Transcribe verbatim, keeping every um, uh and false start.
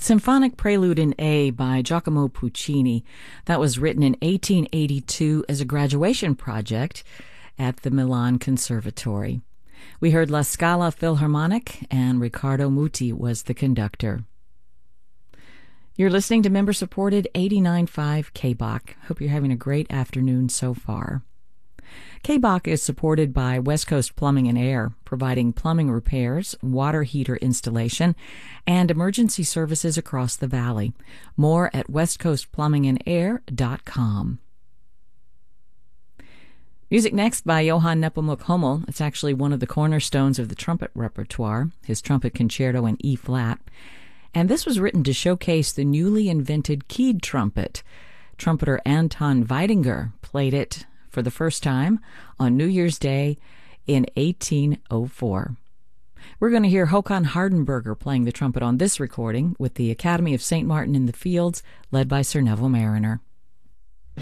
Symphonic Prelude in A by Giacomo Puccini. That was written in eighteen eighty-two as a graduation project at the Milan Conservatory. We heard La Scala Philharmonic, and Riccardo Muti was the conductor. You're listening to member-supported eighty-nine point five K B O C. Hope you're having a great afternoon so far. K B O C is supported by West Coast Plumbing and Air, providing plumbing repairs, water heater installation, and emergency services across the valley. More at west coast plumbing and air dot com. Music next by Johann Nepomuk Hummel. It's actually one of the cornerstones of the trumpet repertoire, his trumpet concerto in E-flat. And this was written to showcase the newly invented keyed trumpet. Trumpeter Anton Weidinger played it for the first time on New Year's Day in eighteen oh four. We're going to hear Håkan Hardenberger playing the trumpet on this recording with the Academy of Saint Martin in the Fields, led by Sir Neville Mariner.